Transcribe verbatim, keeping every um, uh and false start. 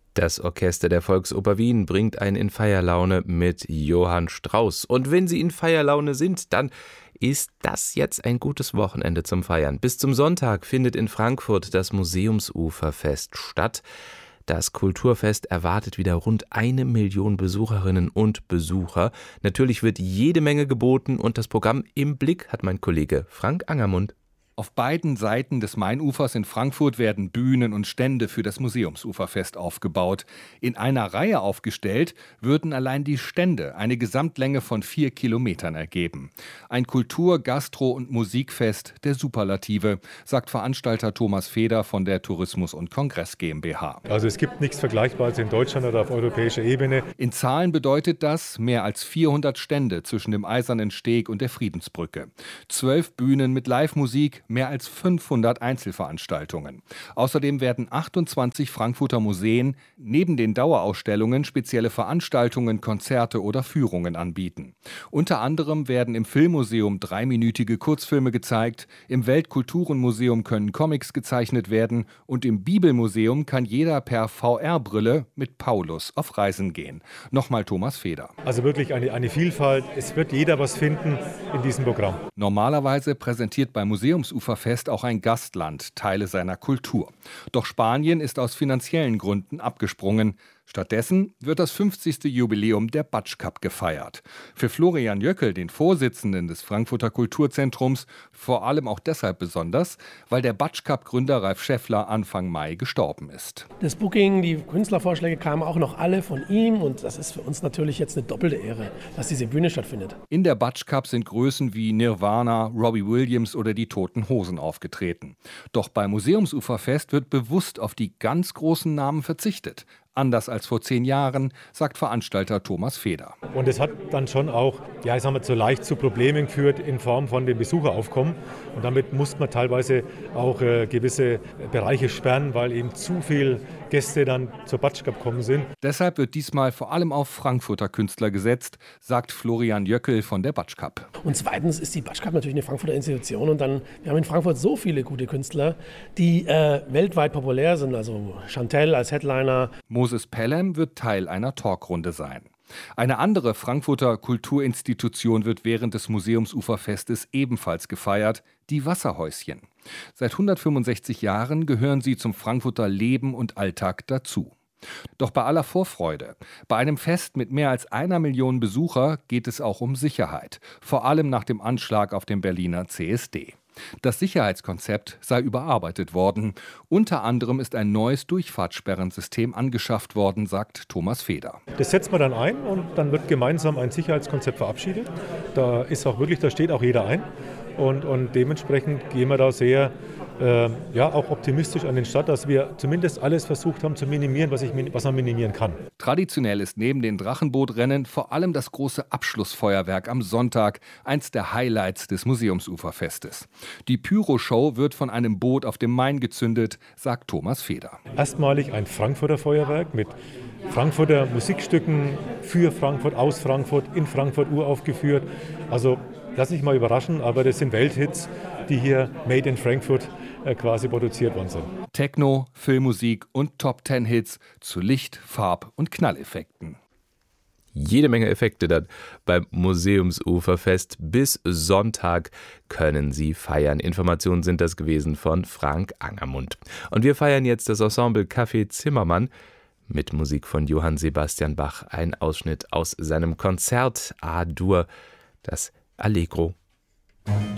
Das Orchester der Volksoper Wien bringt einen in Feierlaune mit Johann Strauss. Und wenn Sie in Feierlaune sind, dann ist das jetzt ein gutes Wochenende zum Feiern. Bis zum Sonntag findet in Frankfurt das Museumsuferfest statt. Das Kulturfest erwartet wieder rund eine Million Besucherinnen und Besucher. Natürlich wird jede Menge geboten und das Programm im Blick hat mein Kollege Frank Angermund. Auf beiden Seiten des Mainufers in Frankfurt werden Bühnen und Stände für das Museumsuferfest aufgebaut. In einer Reihe aufgestellt würden allein die Stände eine Gesamtlänge von vier Kilometern ergeben. Ein Kultur-, Gastro- und Musikfest der Superlative, sagt Veranstalter Thomas Feder von der Tourismus- und Kongress GmbH. Also es gibt nichts Vergleichbares in Deutschland oder auf europäischer Ebene. In Zahlen bedeutet das mehr als vierhundert Stände zwischen dem Eisernen Steg und der Friedensbrücke. Zwölf Bühnen mit Live-Musik, mehr als fünfhundert Einzelveranstaltungen. Außerdem werden achtundzwanzig Frankfurter Museen neben den Dauerausstellungen spezielle Veranstaltungen, Konzerte oder Führungen anbieten. Unter anderem werden im Filmmuseum dreiminütige Kurzfilme gezeigt, im Weltkulturenmuseum können Comics gezeichnet werden und im Bibelmuseum kann jeder per V R-Brille mit Paulus auf Reisen gehen. Nochmal Thomas Feder. Also wirklich eine, eine Vielfalt. Es wird jeder was finden in diesem Programm. Normalerweise präsentiert beim Museumsuferfest auch ein Gastland Teile seiner Kultur. Doch Spanien ist aus finanziellen Gründen abgesprungen. Stattdessen wird das fünfzigste Jubiläum der Batsch Cup gefeiert. Für Florian Jöckel, den Vorsitzenden des Frankfurter Kulturzentrums, vor allem auch deshalb besonders, weil der Batsch Cup-Gründer Ralf Schäffler Anfang Mai gestorben ist. Das Booking, die Künstlervorschläge kamen auch noch alle von ihm und das ist für uns natürlich jetzt eine doppelte Ehre, dass diese Bühne stattfindet. In der Batsch Cup sind Größen wie Nirvana, Robbie Williams oder die Toten Hosen aufgetreten. Doch beim Museumsuferfest wird bewusst auf die ganz großen Namen verzichtet. Anders als vor zehn Jahren, sagt Veranstalter Thomas Feder. Und es hat dann schon auch, ja, ich sag mal, so leicht zu Problemen geführt in Form von dem Besucheraufkommen. Und damit musste man teilweise auch äh, gewisse Bereiche sperren, weil eben zu viele Gäste dann zur Batsch Cup gekommen sind. Deshalb wird diesmal vor allem auf Frankfurter Künstler gesetzt, sagt Florian Jöckel von der Batsch Cup. Und zweitens ist die Batsch Cup natürlich eine Frankfurter Institution und dann, wir haben in Frankfurt so viele gute Künstler, die äh, weltweit populär sind, also Chantelle als Headliner. Moses Pelham wird Teil einer Talkrunde sein. Eine andere Frankfurter Kulturinstitution wird während des Museumsuferfestes ebenfalls gefeiert, die Wasserhäuschen. Seit hundertfünfundsechzig Jahren gehören sie zum Frankfurter Leben und Alltag dazu. Doch bei aller Vorfreude, bei einem Fest mit mehr als einer Million Besucher geht es auch um Sicherheit, vor allem nach dem Anschlag auf dem Berliner C S D. Das Sicherheitskonzept sei überarbeitet worden. Unter anderem ist ein neues Durchfahrtssperrensystem angeschafft worden, sagt Thomas Feder. Das setzt man dann ein und dann wird gemeinsam ein Sicherheitskonzept verabschiedet. Da ist auch wirklich, da steht auch jeder ein. Und, und dementsprechend gehen wir da sehr äh, ja, auch optimistisch an den Start, dass wir zumindest alles versucht haben zu minimieren, was, ich, was man minimieren kann. Traditionell ist neben den Drachenbootrennen vor allem das große Abschlussfeuerwerk am Sonntag eins der Highlights des Museumsuferfestes. Die Pyro-Show wird von einem Boot auf dem Main gezündet, sagt Thomas Feder. Erstmalig ein Frankfurter Feuerwerk mit Frankfurter Musikstücken für Frankfurt, aus Frankfurt, in Frankfurt uraufgeführt. Also lass dich mal überraschen, aber das sind Welthits, die hier Made in Frankfurt äh, quasi produziert worden sind. Techno, Filmmusik und Top-Ten-Hits zu Licht-, Farb- und Knalleffekten. Jede Menge Effekte dann beim Museumsuferfest. Bis Sonntag können Sie feiern. Informationen sind das gewesen von Frank Angermund. Und wir feiern jetzt das Ensemble Café Zimmermann mit Musik von Johann Sebastian Bach. Ein Ausschnitt aus seinem Konzert A-Dur, das Allegro.